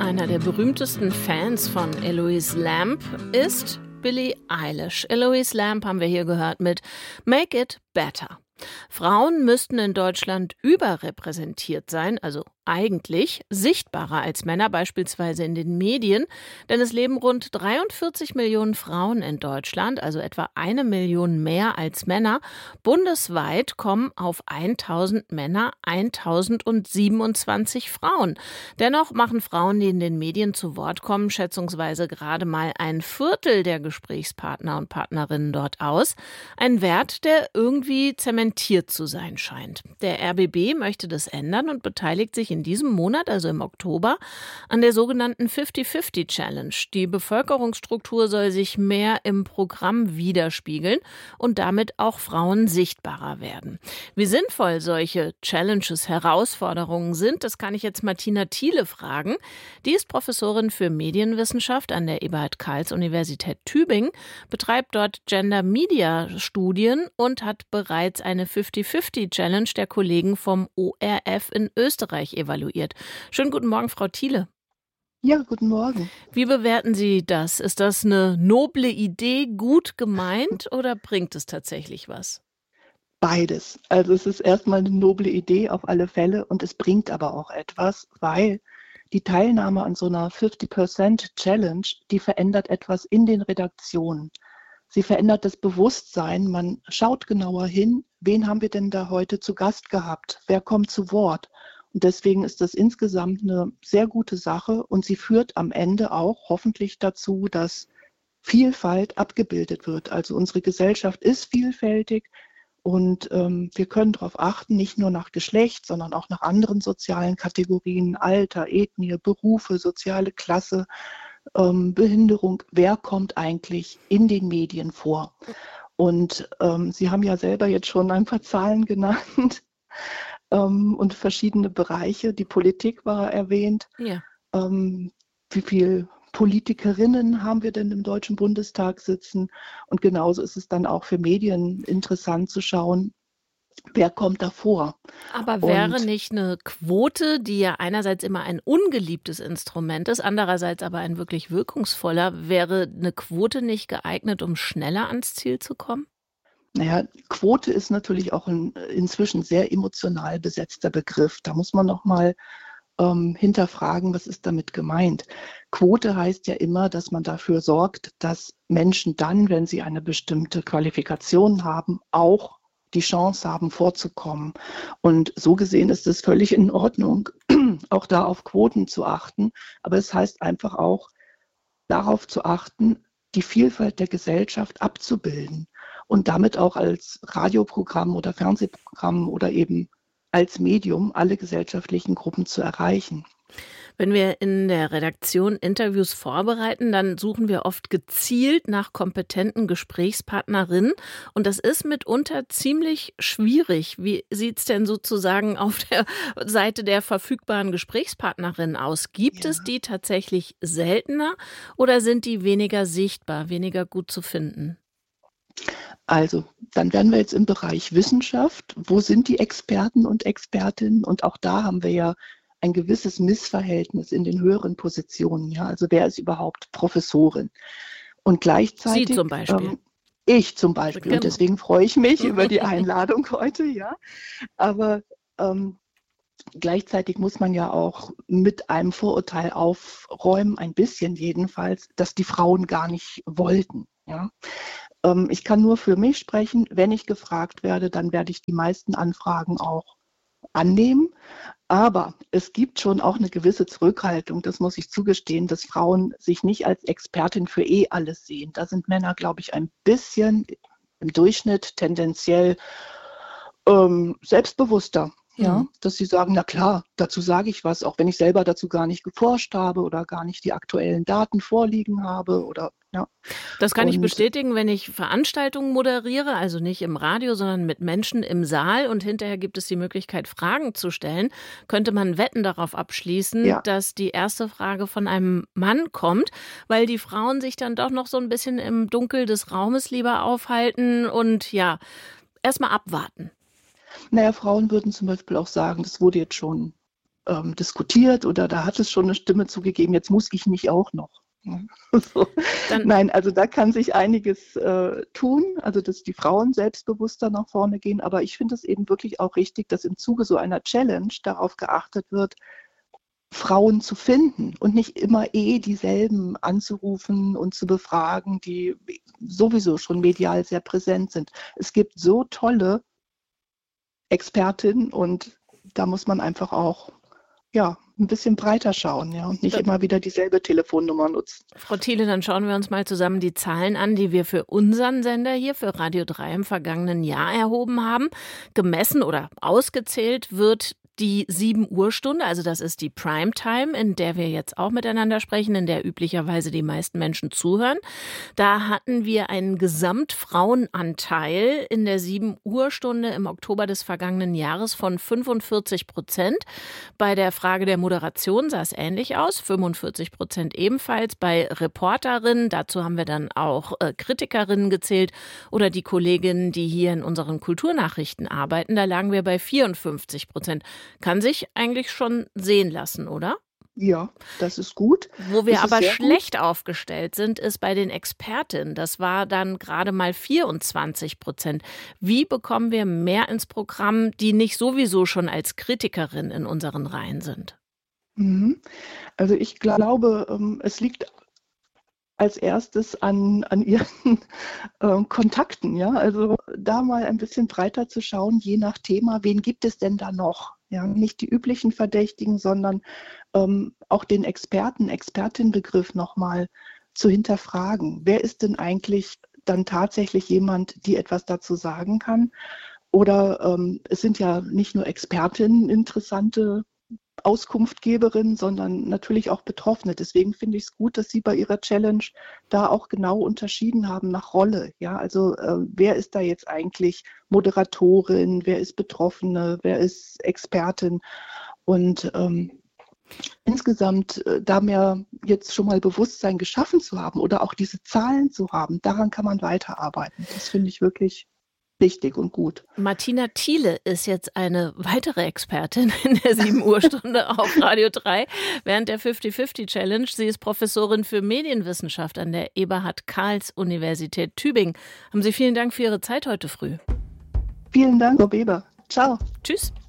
Einer der berühmtesten Fans von Eloise Lamb ist Billie Eilish. Eloise Lamb haben wir hier gehört mit Make It Better. Frauen müssten in Deutschland überrepräsentiert sein, also eigentlich sichtbarer als Männer, beispielsweise in den Medien. Denn es leben rund 43 Millionen Frauen in Deutschland, also etwa 1 Million mehr als Männer. Bundesweit kommen auf 1000 Männer 1027 Frauen. Dennoch machen Frauen, die in den Medien zu Wort kommen, schätzungsweise gerade mal 1/4 der Gesprächspartner und Partnerinnen dort aus. Ein Wert, der irgendwie zementiert zu sein scheint. Der RBB möchte das ändern und beteiligt sich in diesem Monat, also im Oktober, an der sogenannten 50-50 Challenge. Die Bevölkerungsstruktur soll sich mehr im Programm widerspiegeln und damit auch Frauen sichtbarer werden. Wie sinnvoll solche Challenges, Herausforderungen sind, das kann ich jetzt Martina Thiele fragen. Die ist Professorin für Medienwissenschaft an der Eberhard-Karls-Universität Tübingen, betreibt dort Gender-Media-Studien und hat bereits eine 50-50 Challenge der Kollegen vom ORF in Österreich evaluiert. Schönen guten Morgen, Frau Thiele. Ja, guten Morgen. Wie bewerten Sie das? Ist das eine noble Idee, gut gemeint oder bringt es tatsächlich was? Beides. Also es ist erstmal eine noble Idee auf alle Fälle und es bringt aber auch etwas, weil die Teilnahme an so einer 50% Challenge, die verändert etwas in den Redaktionen. Sie verändert das Bewusstsein, man schaut genauer hin, wen haben wir denn da heute zu Gast gehabt, wer kommt zu Wort. Und deswegen ist das insgesamt eine sehr gute Sache und sie führt am Ende auch hoffentlich dazu, dass Vielfalt abgebildet wird. Also unsere Gesellschaft ist vielfältig und wir können darauf achten, nicht nur nach Geschlecht, sondern auch nach anderen sozialen Kategorien, Alter, Ethnie, Berufe, soziale Klasse, Behinderung, wer kommt eigentlich in den Medien vor? Und Sie haben ja selber jetzt schon ein paar Zahlen genannt und verschiedene Bereiche. Die Politik war erwähnt. Ja. Wie viele Politikerinnen haben wir denn im Deutschen Bundestag sitzen? Und genauso ist es dann auch für Medien interessant zu schauen, wer kommt da vor? Aber wäre nicht eine Quote, die ja einerseits immer ein ungeliebtes Instrument ist, andererseits aber ein wirklich wirkungsvoller, wäre eine Quote nicht geeignet, um schneller ans Ziel zu kommen? Naja, Quote ist natürlich auch ein inzwischen sehr emotional besetzter Begriff. Da muss man noch mal hinterfragen, was ist damit gemeint. Quote heißt ja immer, dass man dafür sorgt, dass Menschen dann, wenn sie eine bestimmte Qualifikation haben, auch die Chance haben, vorzukommen. Und so gesehen ist es völlig in Ordnung, auch da auf Quoten zu achten. Aber es heißt einfach auch, darauf zu achten, die Vielfalt der Gesellschaft abzubilden und damit auch als Radioprogramm oder Fernsehprogramm oder eben als Medium alle gesellschaftlichen Gruppen zu erreichen. Wenn wir in der Redaktion Interviews vorbereiten, dann suchen wir oft gezielt nach kompetenten Gesprächspartnerinnen. Und das ist mitunter ziemlich schwierig. Wie sieht es denn sozusagen auf der Seite der verfügbaren Gesprächspartnerinnen aus? Gibt es die tatsächlich seltener oder sind die weniger sichtbar, weniger gut zu finden? Also, dann wären wir jetzt im Bereich Wissenschaft. Wo sind die Experten und Expertinnen? Und auch da haben wir ja ein gewisses Missverhältnis in den höheren Positionen. Ja? Also wer ist überhaupt Professorin? Und gleichzeitig, Sie zum Beispiel. Ich zum Beispiel. Genau. Und deswegen freue ich mich über die Einladung heute. Ja, aber gleichzeitig muss man ja auch mit einem Vorurteil aufräumen, ein bisschen jedenfalls, dass die Frauen gar nicht wollten. Ja? Ich kann nur für mich sprechen. Wenn ich gefragt werde, dann werde ich die meisten Anfragen auch annehmen. Aber es gibt schon auch eine gewisse Zurückhaltung, das muss ich zugestehen, dass Frauen sich nicht als Expertin für alles sehen. Da sind Männer, glaube ich, ein bisschen im Durchschnitt tendenziell selbstbewusster. Ja, dass sie sagen, na klar, dazu sage ich was, auch wenn ich selber dazu gar nicht geforscht habe oder gar nicht die aktuellen Daten vorliegen habe oder ja. Das kann ich bestätigen, wenn ich Veranstaltungen moderiere, also nicht im Radio, sondern mit Menschen im Saal und hinterher gibt es die Möglichkeit, Fragen zu stellen, könnte man Wetten darauf abschließen, dass die erste Frage von einem Mann kommt, weil die Frauen sich dann doch noch so ein bisschen im Dunkel des Raumes lieber aufhalten und ja, erstmal abwarten. Naja, Frauen würden zum Beispiel auch sagen, das wurde jetzt schon diskutiert oder da hat es schon eine Stimme zugegeben, jetzt muss ich nicht auch noch. So. Nein, also da kann sich einiges tun, also dass die Frauen selbstbewusster nach vorne gehen, aber ich finde es eben wirklich auch richtig, dass im Zuge so einer Challenge darauf geachtet wird, Frauen zu finden und nicht immer dieselben anzurufen und zu befragen, die sowieso schon medial sehr präsent sind. Es gibt so tolle Expertinnen und da muss man einfach auch ein bisschen breiter schauen, und nicht immer wieder dieselbe Telefonnummer nutzen. Frau Thiele, dann schauen wir uns mal zusammen die Zahlen an, die wir für unseren Sender hier, für Radio 3 im vergangenen Jahr erhoben haben. Gemessen oder ausgezählt wird die 7-Uhr-Stunde, also das ist die Primetime, in der wir jetzt auch miteinander sprechen, in der üblicherweise die meisten Menschen zuhören. Da hatten wir einen Gesamtfrauenanteil in der 7-Uhr-Stunde im Oktober des vergangenen Jahres von 45%. Bei der Frage der Moderation sah es ähnlich aus, 45% ebenfalls. Bei Reporterinnen, dazu haben wir dann auch Kritikerinnen gezählt oder die Kolleginnen, die hier in unseren Kulturnachrichten arbeiten, da lagen wir bei 54%. Kann sich eigentlich schon sehen lassen, oder? Ja, das ist gut. Wo wir aber schlecht aufgestellt sind, ist bei den Expertinnen. Das war dann gerade mal 24%. Wie bekommen wir mehr ins Programm, die nicht sowieso schon als Kritikerin in unseren Reihen sind? Also ich glaube, es liegt als erstes an ihren Kontakten, ja. Also da mal ein bisschen breiter zu schauen, je nach Thema, wen gibt es denn da noch? Ja, nicht die üblichen Verdächtigen, sondern auch den Expertin-Begriff nochmal zu hinterfragen. Wer ist denn eigentlich dann tatsächlich jemand, die etwas dazu sagen kann? Oder es sind ja nicht nur Expertinnen interessante Auskunftgeberin, sondern natürlich auch Betroffene. Deswegen finde ich es gut, dass Sie bei Ihrer Challenge da auch genau unterschieden haben nach Rolle. Ja, also wer ist da jetzt eigentlich Moderatorin, wer ist Betroffene, wer ist Expertin und insgesamt da mehr jetzt schon mal Bewusstsein geschaffen zu haben oder auch diese Zahlen zu haben, daran kann man weiterarbeiten. Das finde ich wirklich wichtig und gut. Martina Thiele ist jetzt eine weitere Expertin in der 7-Uhr-Stunde auf Radio 3 während der 50-50-Challenge. Sie ist Professorin für Medienwissenschaft an der Eberhard-Karls-Universität Tübingen. Haben Sie vielen Dank für Ihre Zeit heute früh. Vielen Dank, Frau Weber. Ciao. Tschüss.